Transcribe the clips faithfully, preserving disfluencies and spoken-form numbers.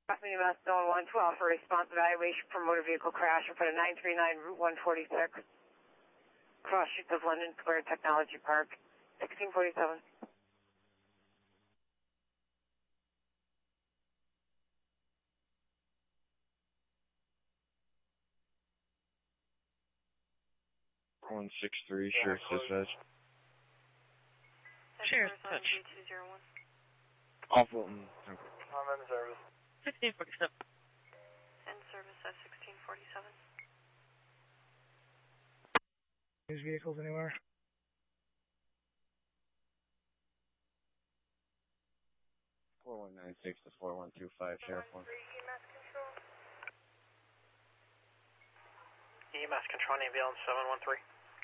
Bethany Mass Zone one twelve for response evaluation for motor vehicle crash in front of nine three nine Route one forty-six. Cross streets of London Square Technology Park, sixteen forty-seven. one six three, Sheriff Dispatch. Sheriff Touch. Off Wilton. I'm in service. sixteen forty-seven. In service at sixteen forty-seven. News vehicles anywhere? four one nine six to four one two five, Sheriff one. E M S control. E M S control, ambulance seven one three.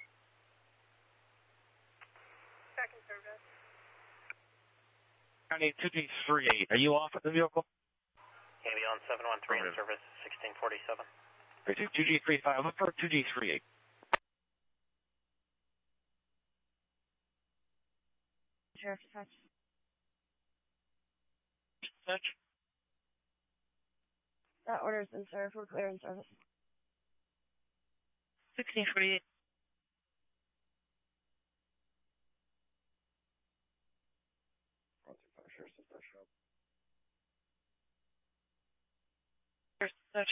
Back in service. County two G three eight. Are you off at the vehicle? Ambulance seven one three in service, sixteen forty-seven. two G three five. Look for two G three eight. Sheriff Touch. Touch. That order's in service. We're clear in service. sixteen forty-eight. one two five, Sheriff Dispatch. Sheriff Touch.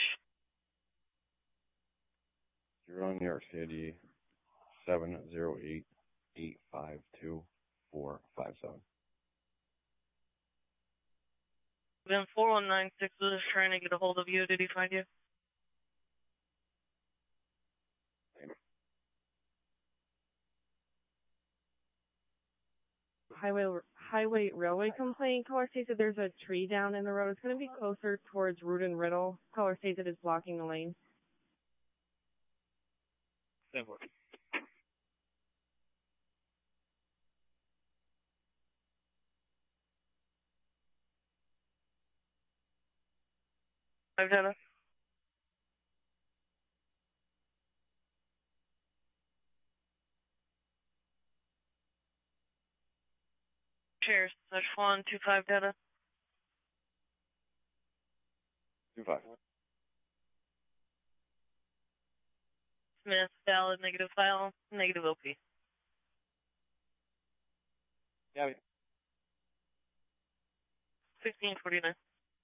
You're on New York City, seven zero eight eight five two four five seven. Then four one nine six was trying to get a hold of you. Did he find you? Highway Highway Railway complaint. Caller states that there's a tree down in the road. It's going to be closer towards Root and Riddle. Caller states that it's blocking the lane. Simple. Five data. Cheers. Touch one two five data. two five. Smith, valid, negative file, negative O P. Yeah. sixteen forty-nine.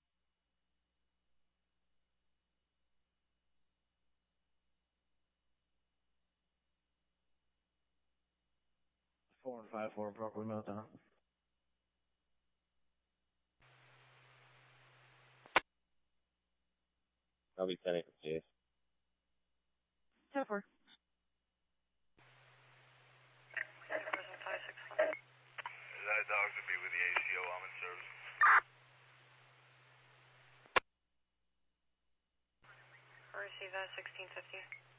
four and five four, Brooklyn Meltdown. I'll be ten eight for case. ten four. That dog to be with the A C O. I'm in service. Receive that sixteen fifty.